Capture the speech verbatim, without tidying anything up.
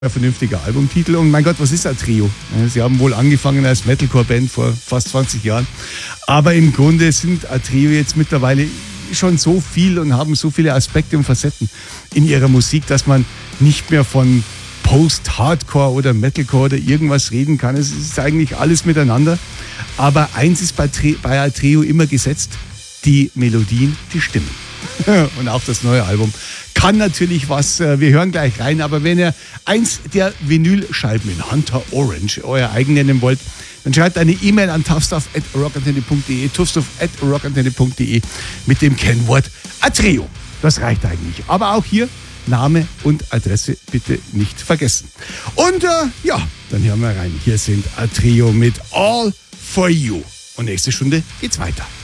Ein vernünftiger Albumtitel. Und mein Gott, was ist ein Trio? Sie haben wohl angefangen als Metalcore-Band vor fast zwanzig Jahren. Aber im Grunde sind ein Trio jetzt mittlerweile schon so viel und haben so viele Aspekte und Facetten in ihrer Musik, dass man nicht mehr von Post-Hardcore oder Metalcore oder irgendwas reden kann. Es ist eigentlich alles miteinander. Aber eins ist bei, Tri- bei ein Trio immer gesetzt: die Melodien, die Stimmen. Und auch das neue Album kann natürlich was. Wir hören gleich rein, aber wenn ihr eins der Vinylscheiben in Hunter Orange euer eigen nennen wollt, dann schreibt eine E-Mail an toughstuff at rockantenne punkt de, toughstuff at rockantenne punkt de mit dem Kennwort Atrio. Das reicht eigentlich. Aber auch hier Name und Adresse bitte nicht vergessen. Und äh, ja, dann hören wir rein. Hier sind Atrio mit All For You. Und nächste Stunde geht's weiter.